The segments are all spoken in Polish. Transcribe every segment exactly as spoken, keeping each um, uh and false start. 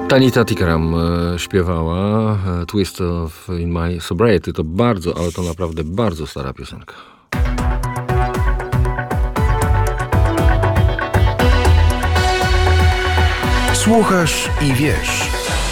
Tanita Tikaram e, śpiewała e, Twist of in My Sobriety. To bardzo, ale to naprawdę bardzo stara piosenka. Słuchasz i wiesz.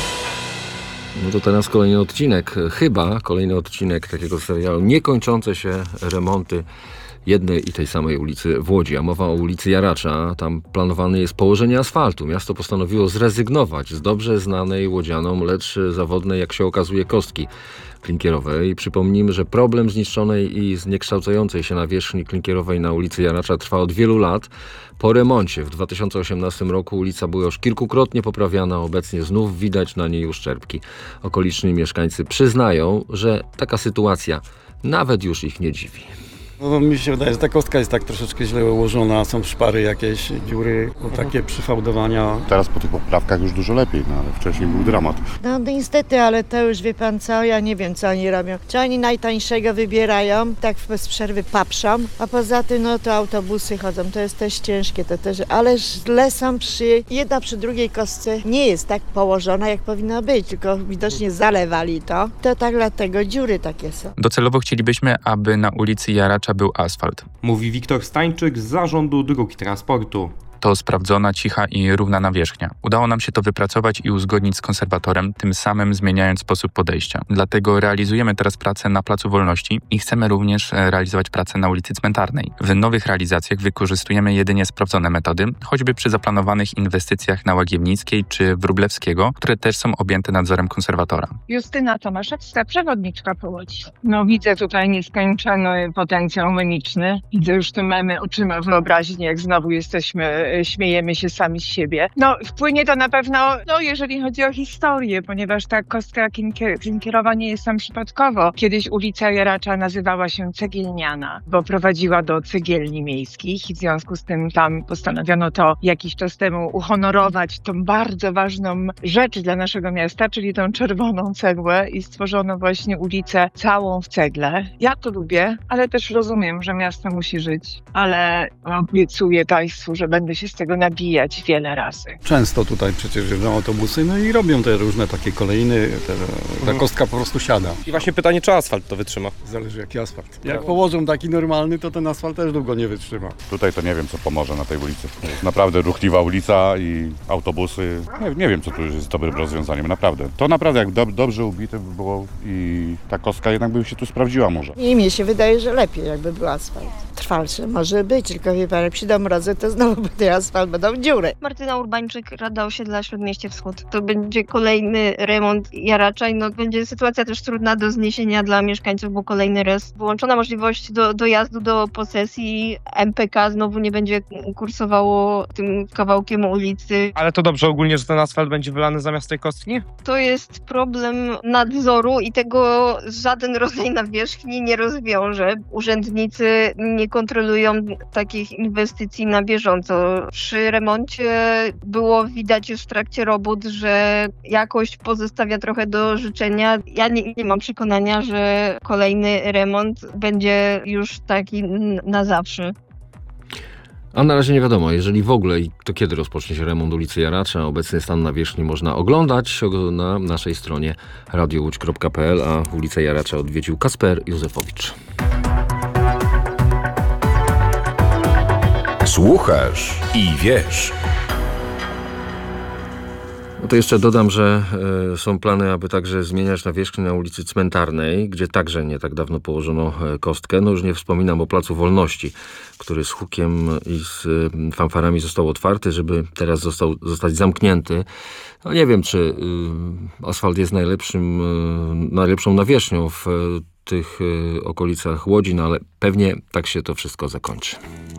No to teraz kolejny odcinek, chyba kolejny odcinek takiego serialu Niekończące się remonty jednej i tej samej ulicy w Łodzi, a mowa o ulicy Jaracza. Tam planowane jest położenie asfaltu. Miasto postanowiło zrezygnować z dobrze znanej łodzianom, lecz zawodnej, jak się okazuje, kostki klinkierowej. Przypomnijmy, że problem zniszczonej i zniekształcającej się nawierzchni klinkierowej na ulicy Jaracza trwa od wielu lat. Po remoncie w dwa tysiące osiemnastym roku ulica była już kilkukrotnie poprawiana, obecnie znów widać na niej uszczerbki. Okoliczni mieszkańcy przyznają, że taka sytuacja nawet już ich nie dziwi. No, mi się wydaje, że ta kostka jest tak troszeczkę źle ułożona, są szpary, jakieś dziury, takie przyfałdowania. Teraz po tych poprawkach już dużo lepiej, no ale wcześniej był dramat. No, no niestety, ale to już wie pan co, ja nie wiem co oni robią. Czy oni najtańszego wybierają, tak bez przerwy papszą, a poza tym no to autobusy chodzą, to jest też ciężkie, to też, ale źle są przy, jedna przy drugiej kostce nie jest tak położona jak powinna być, tylko widocznie zalewali to, to tak dlatego dziury takie są. Docelowo chcielibyśmy, aby na ulicy Jaracza był asfalt. Mówi Wiktor Stańczyk z Zarządu Dróg i Transportu. To sprawdzona, cicha i równa nawierzchnia. Udało nam się to wypracować i uzgodnić z konserwatorem, tym samym zmieniając sposób podejścia. Dlatego realizujemy teraz pracę na Placu Wolności i chcemy również realizować pracę na ulicy Cmentarnej. W nowych realizacjach wykorzystujemy jedynie sprawdzone metody, choćby przy zaplanowanych inwestycjach na Łagiewnickiej czy Wróblewskiego, które też są objęte nadzorem konserwatora. Justyna Tomaszewska, przewodniczka po Łodzi. No widzę tutaj nieskończony potencjał memiczny. Widzę już te memy oczyma wyobraźni, jak znowu jesteśmy śmiejemy się sami z siebie. No, wpłynie to na pewno, no, jeżeli chodzi o historię, ponieważ ta kostka klinkier- klinkierowa nie jest tam przypadkowo. Kiedyś ulica Jaracza nazywała się Cegielniana, bo prowadziła do cegielni miejskich i w związku z tym tam postanowiono to jakiś czas temu uhonorować, tą bardzo ważną rzecz dla naszego miasta, czyli tą czerwoną cegłę i stworzono właśnie ulicę całą w cegle. Ja to lubię, ale też rozumiem, że miasto musi żyć, ale obiecuję Państwu, że będę się z tego nabijać wiele razy. Często tutaj przecież jeżdżą autobusy, no i robią te różne takie kolejny, te, ta kostka po prostu siada. I właśnie pytanie, czy asfalt to wytrzyma? Zależy jaki asfalt. Jak położą taki normalny, to ten asfalt też długo nie wytrzyma. Tutaj to nie wiem, co pomoże na tej ulicy. To jest naprawdę ruchliwa ulica i autobusy. Nie, nie wiem, co tu już jest dobrym rozwiązaniem, naprawdę. To naprawdę jak do, dobrze ubite by było i ta kostka jednak by się tu sprawdziła może. I mi się wydaje, że lepiej jakby był asfalt. Trwalszy może być, tylko wie pan, jak przyjdą mrozy, to znowu będzie asfalt, będą dziury. Martyna Urbańczyk, Rada Osiedla Śródmieście Wschód. To będzie kolejny remont Jaracza i no, będzie sytuacja też trudna do zniesienia dla mieszkańców, bo kolejny raz wyłączona możliwość do, dojazdu do posesji. M P K znowu nie będzie kursowało tym kawałkiem ulicy. Ale to dobrze ogólnie, że ten asfalt będzie wylany zamiast tej kostki? To jest problem nadzoru i tego żaden rodzaj nawierzchni nie rozwiąże. Urzędnicy nie kontrolują takich inwestycji na bieżąco. Przy remoncie było widać już w trakcie robót, że jakość pozostawia trochę do życzenia. Ja nie, nie mam przekonania, że kolejny remont będzie już taki na zawsze. A na razie nie wiadomo, jeżeli w ogóle i to kiedy rozpocznie się remont ulicy Jaracza. Obecny stan nawierzchni można oglądać na naszej stronie radio łódź kropka p l, a ulicę Jaracza odwiedził Kasper Józefowicz. Słuchasz i wiesz. No to jeszcze dodam, że y, są plany, aby także zmieniać nawierzchnię na ulicy Cmentarnej, gdzie także nie tak dawno położono y, kostkę. No już nie wspominam o Placu Wolności, który z hukiem i z y, fanfarami został otwarty, żeby teraz został, zostać zamknięty. No nie wiem, czy y, asfalt jest najlepszym, y, najlepszą nawierzchnią w y, tych y, okolicach Łodzi, no ale pewnie tak się to wszystko zakończy.